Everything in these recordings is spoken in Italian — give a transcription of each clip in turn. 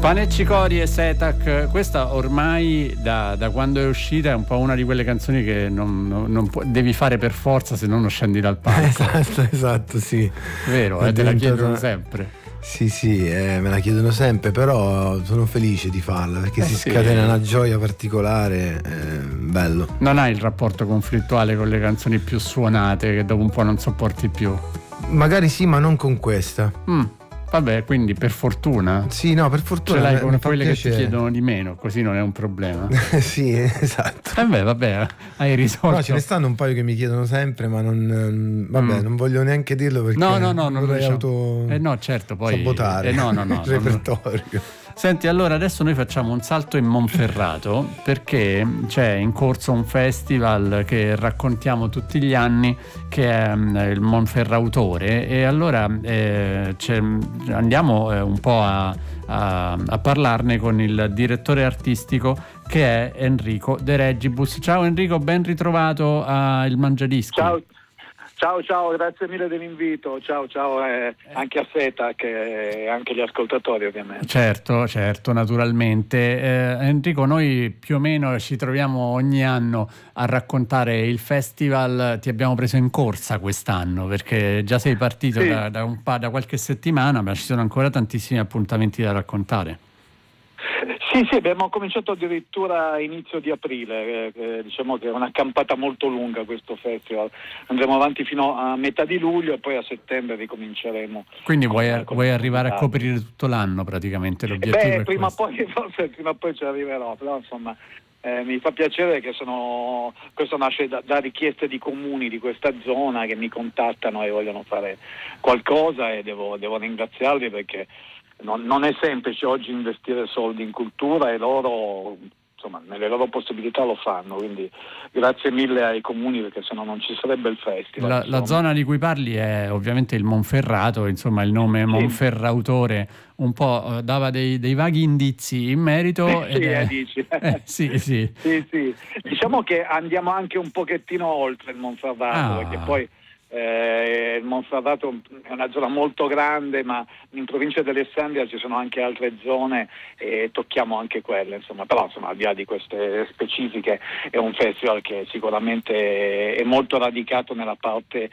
Pane e Cicori e Setac, questa ormai da quando è uscita è un po' una di quelle canzoni che non devi fare per forza, se no non scendi dal palco. Esatto, sì. Vero, te la chiedono sempre. Sì, me la chiedono sempre, però sono felice di farla perché si scatena una gioia particolare, bello. Non hai il rapporto conflittuale con le canzoni più suonate che dopo un po' non sopporti più? Magari sì, ma non con questa. Vabbè, quindi per fortuna. Sì, no, per fortuna. Ce l'hai con quelle piacere. che ti chiedono di meno, così non è un problema. Sì, esatto. Vabbè, hai risolto. No, ce ne stanno un paio che mi chiedono sempre, ma non voglio neanche dirlo perché non vorrei no, certo, poi sabotare il repertorio. Senti, allora adesso noi facciamo un salto in Monferrato perché c'è in corso un festival che raccontiamo tutti gli anni, che è il Monferrautore, e allora andiamo un po' a parlarne con il direttore artistico, che è Enrico De Regibus. Ciao Enrico, ben ritrovato a Il Mangiadischi. Ciao, grazie mille dell'invito. Ciao anche a Setac e anche agli ascoltatori, ovviamente. Certo, naturalmente. Enrico, noi più o meno ci troviamo ogni anno a raccontare il festival. Ti abbiamo preso in corsa quest'anno perché già sei partito da qualche settimana, ma ci sono ancora tantissimi appuntamenti da raccontare. Sì, abbiamo cominciato addirittura a inizio di aprile, diciamo che è una campata molto lunga questo festival, andremo avanti fino a metà di luglio e poi a settembre ricominceremo. Quindi vuoi arrivare a coprire tutto l'anno praticamente, l'obiettivo è prima o poi ci arriverò, però insomma mi fa piacere che questo nasce da richieste di comuni di questa zona che mi contattano e vogliono fare qualcosa, e devo ringraziarli perché non è semplice oggi investire soldi in cultura, e loro, insomma, nelle loro possibilità lo fanno, quindi grazie mille ai comuni, perché sennò non ci sarebbe il festival. La zona di cui parli è ovviamente il Monferrato, insomma il nome Monferrautore un po' dava dei vaghi indizi in merito. Dici. Sì. Diciamo che andiamo anche un pochettino oltre il Monferrato, perché poi il Monferrato è una zona molto grande, ma in provincia di Alessandria ci sono anche altre zone e tocchiamo anche quelle, insomma. Però al di là di queste specifiche è un festival che sicuramente è molto radicato nella parte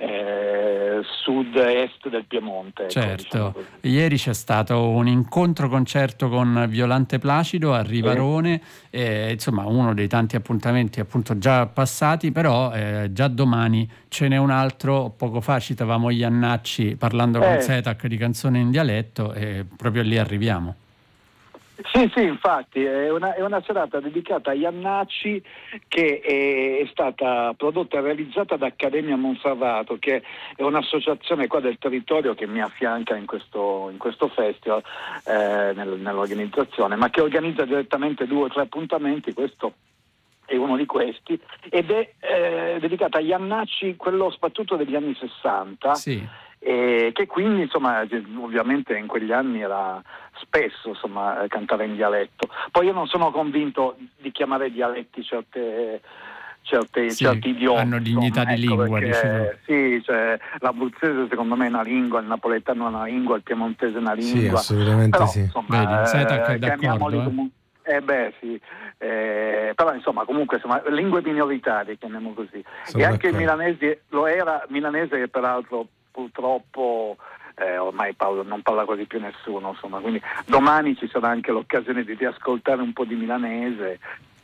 sud-est del Piemonte. Certo, ieri c'è stato un incontro concerto con Violante Placido a Rivarone, insomma uno dei tanti appuntamenti appunto già passati, però già domani ce n'è un altro. Poco fa citavamo Iannacci parlando con Setac di canzone in dialetto, e proprio lì arriviamo. Sì, infatti è una serata dedicata a Iannacci, che è stata prodotta e realizzata da Accademia Monferrato, che è un'associazione qua del territorio che mi affianca in questo festival, nell'organizzazione, ma che organizza direttamente 2 o 3 appuntamenti. Questo è uno di questi, ed è dedicata a Iannacci, quello sparatutto degli anni 60, che quindi insomma ovviamente in quegli anni era spesso cantare in dialetto. Poi io non sono convinto di chiamare dialetti certi idiomi, hanno dignità di lingua, perché, l'abruzzese secondo me è una lingua, il napoletano è una lingua, il piemontese è una lingua. Sì, assolutamente. Però, sì. Vedi, Setac è d'accordo. Però insomma comunque lingue minoritarie, chiamiamo così. Sono e anche d'accordo. il milanese che peraltro purtroppo ormai non parla quasi più nessuno, insomma, quindi domani ci sarà anche l'occasione di riascoltare un po' di milanese,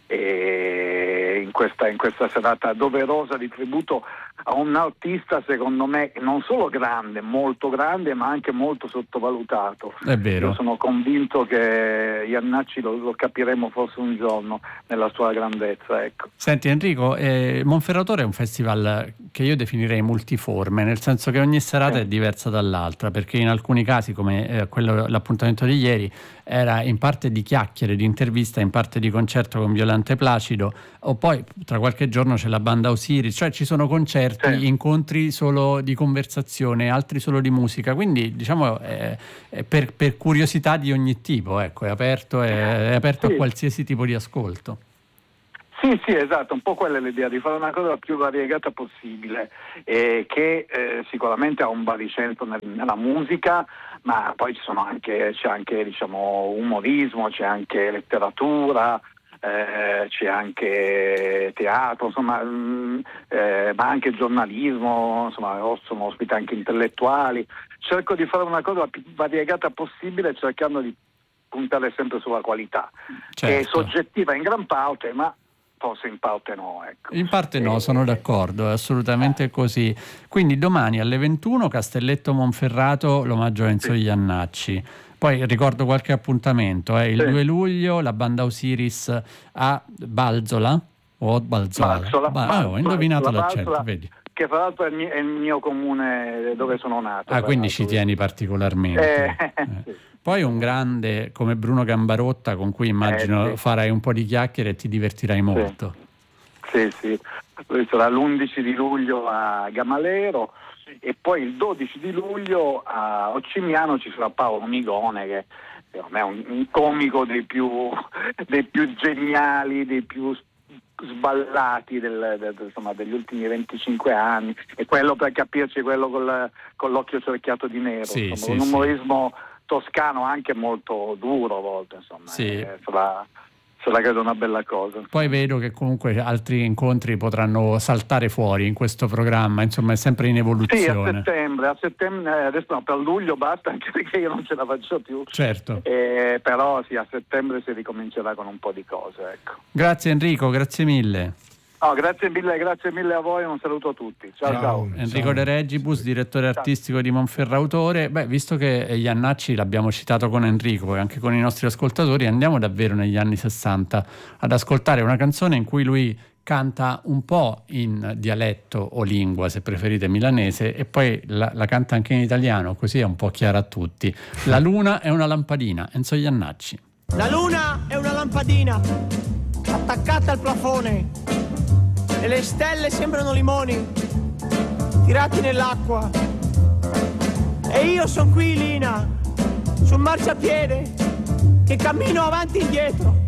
e in questa serata doverosa di tributo a un artista secondo me non solo grande, molto grande, ma anche molto sottovalutato. È vero. Io sono convinto che Iannacci lo capiremo forse un giorno nella sua grandezza, ecco. Senti Enrico, Monferratore è un festival che io definirei multiforme, nel senso che ogni serata è diversa dall'altra, perché in alcuni casi, come l'appuntamento di ieri, era in parte di chiacchiere, di intervista, in parte di concerto con Violante Placido, o poi tra qualche giorno c'è la banda Osiris, cioè ci sono concerti, incontri solo di conversazione, altri solo di musica, quindi diciamo è per curiosità di ogni tipo, ecco, è aperto a qualsiasi tipo di ascolto. Sì, esatto, un po' quella è l'idea, di fare una cosa più variegata possibile, che sicuramente ha un baricentro nella musica, ma poi c'è anche diciamo umorismo, c'è anche letteratura, c'è anche teatro, insomma, ma anche giornalismo, insomma, sono ospiti anche intellettuali. Cerco di fare una cosa la più variegata possibile, cercando di puntare sempre sulla qualità, che è soggettiva in gran parte, ma forse in parte no. Ecco. In parte no, sono d'accordo, è assolutamente così. Quindi domani alle 21 Castelletto Monferrato, l'omaggio a Enzo Jannacci. Poi ricordo qualche appuntamento, il 2 luglio la banda Osiris a Balzola, o Balzola. Ho indovinato l'accento, vedi. Che fra l'altro è il mio comune dove sono nato. Quindi ci tieni particolarmente. Sì. Poi un grande come Bruno Gambarotta, con cui immagino farai un po' di chiacchiere e ti divertirai molto. Sì. Lui sarà l'11 di luglio a Gamalero e poi il 12 di luglio a Occimiano ci sarà Paolo Migone, che secondo me è un comico dei più geniali, dei più sballati degli ultimi 25 anni, e quello, per capirci, quello con l'occhio cerchiato di nero, un umorismo toscano anche molto duro a volte, insomma. Sarà credo una bella cosa. Poi vedo che comunque altri incontri potranno saltare fuori in questo programma, insomma è sempre in evoluzione. Sì, a settembre, adesso no, per luglio basta, anche perché io non ce la faccio più. Certo. Però sì, a settembre si ricomincerà con un po' di cose, ecco. Grazie Enrico, grazie mille. Grazie mille a voi, un saluto a tutti. Ciao. Enrico De Regibus, direttore artistico di Monferrautore. Visto che Jannacci l'abbiamo citato con Enrico e anche con i nostri ascoltatori, andiamo davvero negli anni 60 ad ascoltare una canzone in cui lui canta un po' in dialetto o lingua, se preferite, milanese, e poi la canta anche in italiano, così è un po' chiara a tutti. La luna è una lampadina, Enzo Jannacci. La luna è una lampadina attaccata al plafone e le stelle sembrano limoni tirati nell'acqua, e io son qui, Lina, sul marciapiede che cammino avanti e indietro